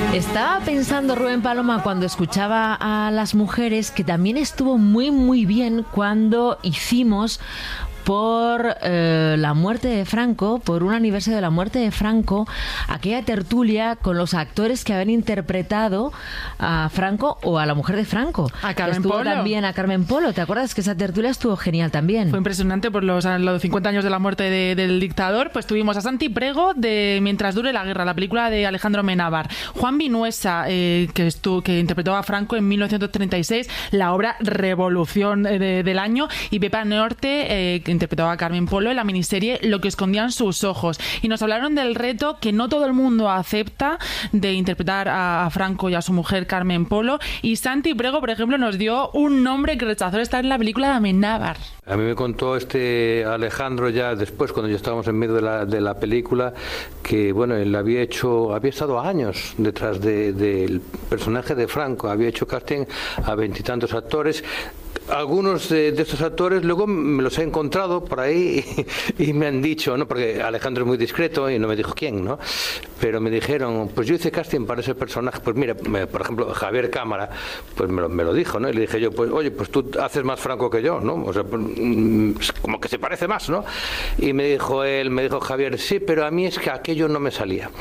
Estaba pensando, Rubén Paloma, cuando escuchaba a las mujeres, que también estuvo muy, muy bien cuando hicimos por la muerte de Franco, por un aniversario de la muerte de Franco, aquella tertulia con los actores que habían interpretado a Franco o a la mujer de Franco. A Carmen estuvo Polo. También a Carmen Polo. ¿Te acuerdas que esa tertulia estuvo genial también? Fue impresionante por los 50 años de la muerte del dictador. Pues tuvimos a Santi Prego de Mientras dure la guerra, la película de Alejandro Amenábar. Juan Vinuesa, que interpretó a Franco en 1936, la obra Revolución del año, y Pepa Norte, que interpretaba a Carmen Polo en la miniserie Lo que escondían sus ojos. Y nos hablaron del reto que no todo el mundo acepta de interpretar a Franco y a su mujer Carmen Polo. Y Santi Prego, por ejemplo, nos dio un nombre que rechazó estar en la película de Amenábar. A mí me contó Alejandro ya después, cuando ya estábamos en medio de la película, que bueno, él había estado años detrás del personaje de Franco, había hecho casting a 20 y tantos actores. Algunos de estos actores luego me los he encontrado por ahí y me han dicho, ¿no? Porque Alejandro es muy discreto y no me dijo quién, ¿no? Pero me dijeron, pues yo hice casting para ese personaje. Pues mira, por ejemplo, Javier Cámara, pues me lo dijo, ¿no? Y le dije yo, pues oye, pues tú haces más Franco que yo, ¿no? O sea, como que se parece más, ¿no? Y me dijo Javier, sí, pero a mí es que aquello no me salía.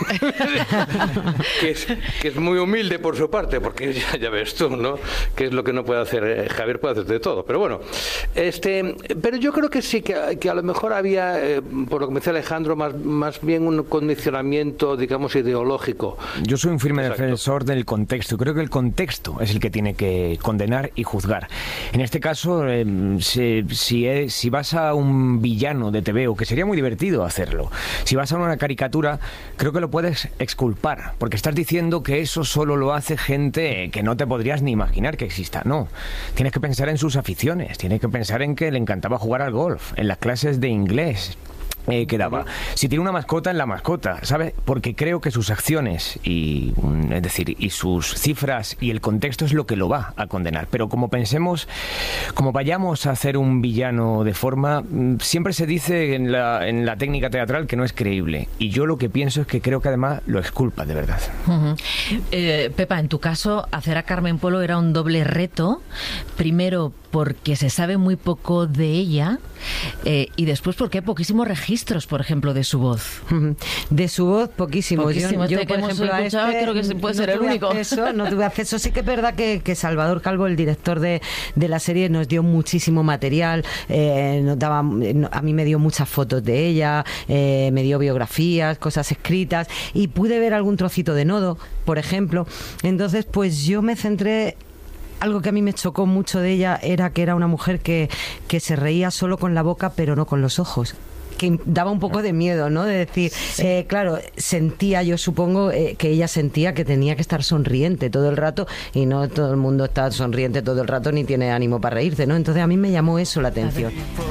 que es muy humilde por su parte, porque ya ves tú, ¿no? Que es lo que no puede hacer Javier. Puede hacer de todo, pero bueno, pero yo creo que sí, que a lo mejor había, por lo que me decía Alejandro, más bien un condicionamiento, digamos, ideológico. Yo soy un firme defensor del contexto. Creo que el contexto es el que tiene que condenar y juzgar. En este caso, si vas a un villano de TVO, que sería muy divertido hacerlo, si vas a una caricatura, creo que lo puedes exculpar, porque estás diciendo que eso solo lo hace gente que no te podrías ni imaginar que exista. No, tienes que pensar en sus aficiones, tiene que pensar en que le encantaba jugar al golf, en las clases de inglés que daba, si tiene una mascota, en la mascota, ¿sabes? Porque creo que sus acciones y sus cifras y el contexto es lo que lo va a condenar. Pero como vayamos a hacer un villano de forma, siempre se dice en la técnica teatral que no es creíble, y yo lo que pienso es que creo que además lo exculpa de verdad. Pepa, en tu caso, hacer a Carmen Polo era un doble reto. Primero, porque se sabe muy poco de ella, y después porque hay poquísimos registros, por ejemplo, de su voz. De su voz, poquísimos. Yo por ejemplo, creo que puede ser el único. No tuve acceso. Sí que es verdad que Salvador Calvo, el director de la serie, nos dio muchísimo material, a mí me dio muchas fotos de ella, me dio biografías, cosas escritas, y pude ver algún trocito de Nodo, por ejemplo. Entonces, pues yo me centré. Algo que a mí me chocó mucho de ella era que era una mujer que se reía solo con la boca, pero no con los ojos. Que daba un poco de miedo, ¿no? De decir, sí. Claro, yo supongo que ella sentía que tenía que estar sonriente todo el rato, y no todo el mundo está sonriente todo el rato ni tiene ánimo para reírse, ¿no? Entonces a mí me llamó eso la atención.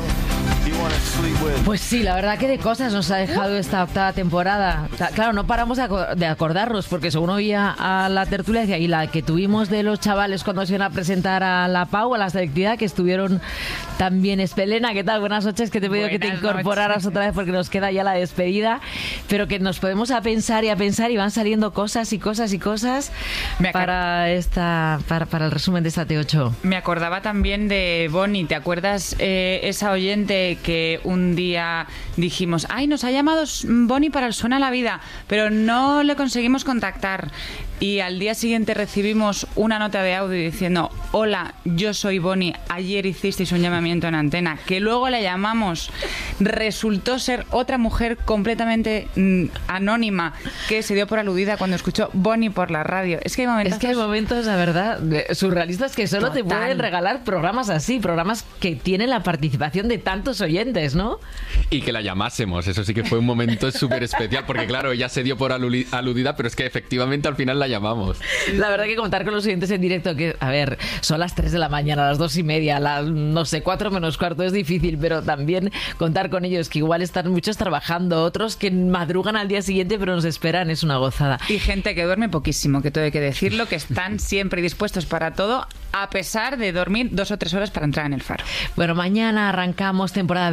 Pues sí, la verdad que de cosas nos ha dejado esta octava temporada. Claro, no paramos de acordarnos, porque según oía a la tertulia, decía, y la que tuvimos de los chavales cuando se iban a presentar a la PAU, a la selectividad, que estuvieron también. Espelena, ¿qué tal? Buenas noches, que te he pedido que te incorporaras otra vez porque nos queda ya la despedida, pero que nos podemos a pensar y van saliendo cosas y cosas y cosas para el resumen de esta T8. Me acordaba también de Bonnie, ¿te acuerdas esa oyente que un día dijimos, ay, nos ha llamado Bonnie para el Suena la Vida, pero no le conseguimos contactar? Y al día siguiente recibimos una nota de audio diciendo, hola, yo soy Bonnie, ayer hicisteis un llamamiento en antena, que luego la llamamos, resultó ser otra mujer completamente anónima, que se dio por aludida cuando escuchó Bonnie por la radio. Es que hay momentos, la verdad, surrealistas, que solo te pueden regalar programas así, programas que tienen la participación de tantos oyentes, ¿no? Y que la llamásemos, eso sí que fue un momento súper especial, porque claro, ella se dio por aludida, pero es que efectivamente al final la llamamos. La verdad que contar con los oyentes en directo, que, a ver, son las 3 de la mañana, las 2:30, las, no sé, 4 menos cuarto, es difícil, pero también contar con ellos, que igual están muchos trabajando, otros que madrugan al día siguiente, pero nos esperan, es una gozada. Y gente que duerme poquísimo, que todo hay que decirlo, que están siempre dispuestos para todo, a pesar de dormir 2 o 3 horas para entrar en el Faro. Bueno, mañana arrancamos temporada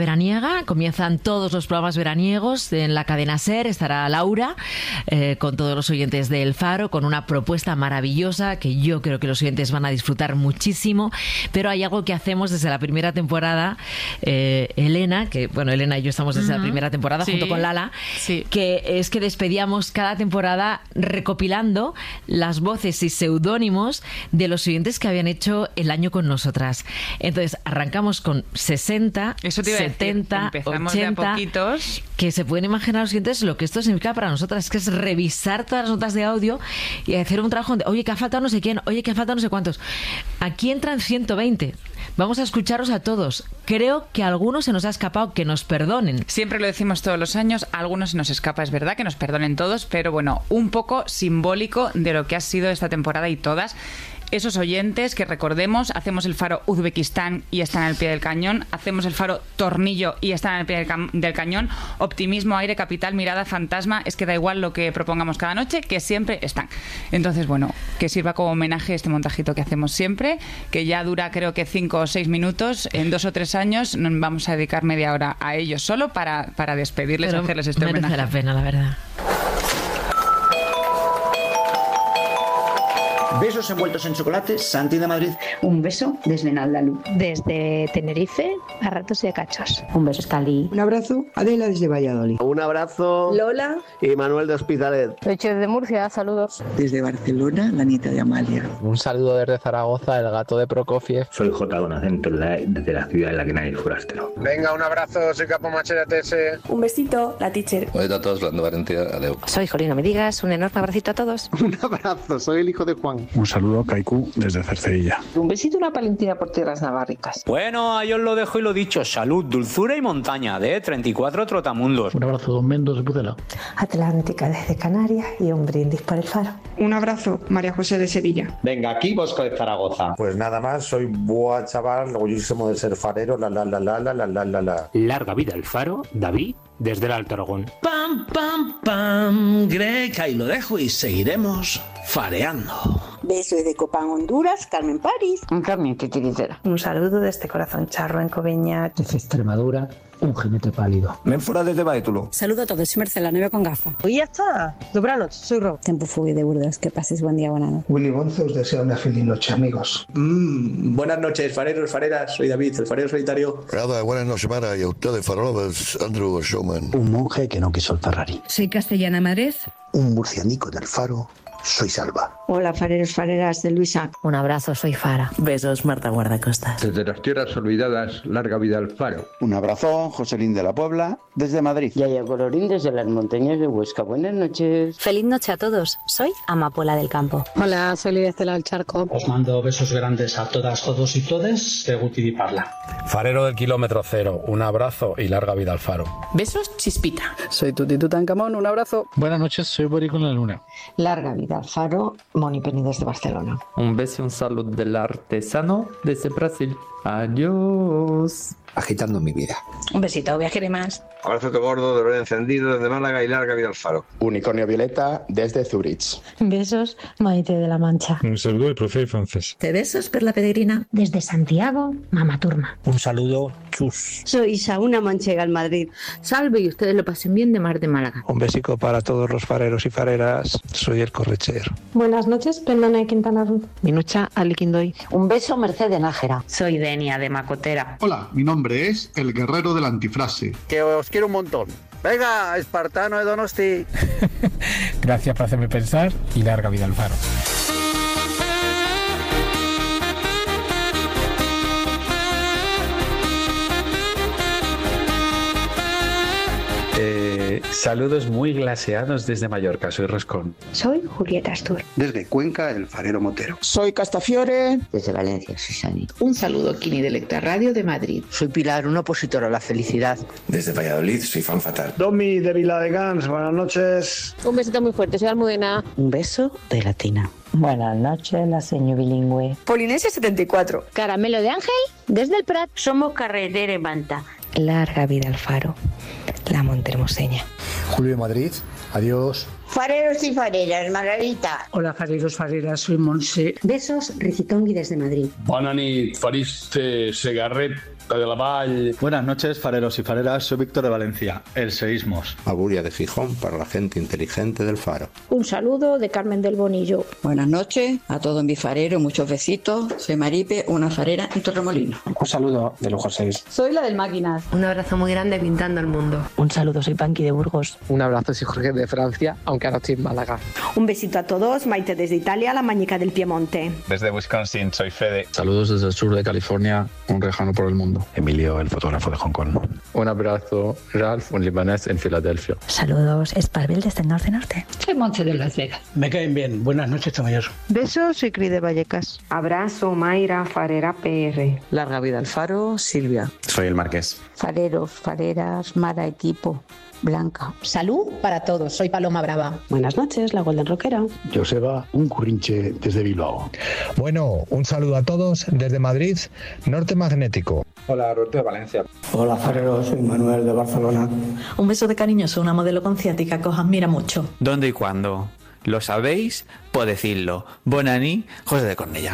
veraniega, comienzan todos los programas veraniegos en la cadena SER, estará Laura con todos los oyentes de El Faro, con una propuesta maravillosa que yo creo que los oyentes van a disfrutar muchísimo, pero hay algo que hacemos desde la primera temporada, Elena y yo estamos desde la primera temporada junto con Lala, que es que despedíamos cada temporada recopilando las voces y seudónimos de los oyentes que habían hecho el año con nosotras. Entonces arrancamos con 60, 70, 80, que se pueden imaginar los oyentes lo que esto significa para nosotras, que es revisar todas las notas de audio y hacer un trabajo de, oye, que ha faltado no sé quién, oye, que ha faltado no sé cuántos. Aquí entran 120. Vamos a escucharos a todos. Creo que a algunos se nos ha escapado, que nos perdonen. Siempre lo decimos todos los años, a algunos se nos escapa, es verdad, que nos perdonen todos, pero bueno, un poco simbólico de lo que ha sido esta temporada y todas. Esos oyentes que recordemos, hacemos el Faro Uzbekistán y están al pie del cañón, hacemos el Faro Tornillo y están al pie del cañón, Optimismo, Aire, Capital, Mirada, Fantasma, es que da igual lo que propongamos cada noche, que siempre están. Entonces, bueno, que sirva como homenaje este montajito que hacemos siempre, que ya dura creo que 5 o 6 minutos, en 2 o 3 años nos vamos a dedicar media hora a ellos solo para despedirles y hacerles este homenaje. Merece la pena, la verdad. Besos envueltos en chocolate, Santi de Madrid. Un beso desde Naldalú. Desde Tenerife, a ratos y a cachos. Un beso, Cali. Un abrazo, Adela desde Valladolid. Un abrazo, Lola. Y Manuel de Hospitalet. Leche de Murcia, saludos. Desde Barcelona, la nieta de Amalia. Un saludo desde Zaragoza, el gato de Prokofiev. Soy J. Donacento, desde la ciudad en la que nadie es forastero. Venga, un abrazo, soy Capo Machera TS. Un besito, la teacher. Hola a todos, Lando Valentia, adeu. Soy Jolino Medigas, un enorme abracito a todos. Un abrazo, soy el hijo de Juan. Un saludo a Kaiku desde Cercedilla. Un besito y una palentina por tierras navarricas. Bueno, ahí os lo dejo y lo dicho. Salud, dulzura y montaña de 34 Trotamundos. Un abrazo, Don Mendos de Pucela. Atlántica desde Canarias y un brindis por el Faro. Un abrazo, María José de Sevilla. Venga, aquí Bosco de Zaragoza. Pues nada más, soy buah chaval, orgullosísimo de ser farero, la. Larga vida al Faro, David, desde el Alto Aragón. Pam, pam, pam, Greca, y lo dejo y seguiremos fareando. Beso desde Copán, Honduras, Carmen París. Carmen, qué tiritera. Un saludo desde Corazón Charro en Coveñas. Desde Extremadura, un jinete pálido. Menfora desde Baétulo. Saludo a todos, soy Marcela, Neve con gafa. Hoy ya está. Dobranoche, soy Rob. Tempo Fugui de Burdeos, que paséis buen día, buena noche. Willy Bonzo os desea una feliz noche, amigos. Buenas noches, fareros, fareras. Soy David, el farero solitario. Nada, buenas noches, Mara, y a ustedes, farolovers, Andrew Showman. Un monje que no quiso el Ferrari. Soy Castellana Madrid. Un murcianico del Faro. Soy Salva. Hola, fareros, fareras de Luisa. Un abrazo, soy Fara. Besos, Marta Guardacostas. Desde las tierras olvidadas, larga vida al Faro. Un abrazo, Joselín de la Puebla, desde Madrid. Yaya Colorín, desde las montañas de Huesca. Buenas noches. Feliz noche a todos. Soy Amapola del Campo. Hola, soy Lidia Estela del Charco. Os mando besos grandes a todas, todos y todes de Guti di Parla. Farero del kilómetro cero, un abrazo y larga vida al Faro. Besos, Chispita. Soy Tuti Tutankamón, un abrazo. Buenas noches, soy Bori con la Luna. Larga vida al Faro, Moni Penny desde Barcelona. Un beso y un saludo del artesano desde Brasil. Adiós. Agitando mi vida. Un besito, viajaré más. Abrazo gordo de Red Encendido desde Málaga y larga vida al Faro. Unicornio Violeta desde Zurich. Besos, Maite de la Mancha. Un saludo de profe francés. Te besos, Perla Peregrina. Desde Santiago, Mama Turma. Un saludo, chus. Soy Saúna Manchega, en Madrid. Salve y ustedes lo pasen bien de Mar de Málaga. Un besico para todos los fareros y fareras. Soy el Correcher. Buenas noches, Pendana de Quintana Roo. Minucha Aliquindoy. Un beso, Mercedes Nájera. Soy Denia de Macotera. Hola, mi nombre es el guerrero de la antifrase. Que os quiero un montón. Venga, espartano de Donosti. Gracias por hacerme pensar y larga vida al Faro. Saludos muy glaseados desde Mallorca, soy Roscón. Soy Julieta Astur. Desde Cuenca, el farero Motero. Soy Castafiore. Desde Valencia, Susani. Un saludo, Kini de Electra Radio de Madrid. Soy Pilar, un opositor a la felicidad. Desde Valladolid, soy Fan Fatal. Domi de Vila de Gans, buenas noches. Un besito muy fuerte, soy Almudena. Un beso de Latina. Buenas noches, la señora bilingüe. Polinesia 74. Caramelo de Ángel, desde el Prat. Somos carretera y manta. Larga vida al Faro, la Montermoseña. Julio de Madrid, adiós. Fareros y fareras, Margarita. Hola, fareros, fareras, soy Monse. Besos, Ricitongui desde Madrid. Bona nit, Fariste Segarret de la Vall. Buenas noches, fareros y fareras, soy Víctor de Valencia, el Seísmos. Auguria de Gijón para la gente inteligente del Faro. Un saludo de Carmen del Bonillo. Buenas noches a todos mis fareros, muchos besitos. Soy Maripe, una farera en Torremolinos. Un saludo de Lujo 6. Soy la del Máquinas. Un abrazo muy grande pintando el mundo. Un saludo, soy Panqui de Burgos. Un abrazo, soy Jorge de Francia, aunque ahora estoy en Málaga. Un besito a todos, Maite desde Italia, la Mañica del Piemonte. Desde Wisconsin, soy Fede. Saludos desde el sur de California, un rejano por el mundo. Emilio, el fotógrafo de Hong Kong. Un abrazo, Ralph, un libanés en Filadelfia. Saludos, Esparvel desde el norte. Soy Montse de Las Vegas. Me caen bien. Buenas noches, Tamayor. Besos, soy Cris de Vallecas. Abrazo, Mayra, farera PR. Larga vida al faro, Silvia. Soy el Marqués. Fareros, fareras, Mara, equipo. Blanca. Salud para todos, soy Paloma Brava. Buenas noches, la Golden Rockera. Joseba, un currinche desde Bilbao. Bueno, un saludo a todos desde Madrid, Norte Magnético. Hola, Roberto de Valencia. Hola, fareros, soy Manuel de Barcelona. Un beso de cariñoso, una modelo con ciática que os admira mucho. ¿Dónde y cuándo? ¿Lo sabéis? Pues decidlo. Bona nit, José de Cornellà.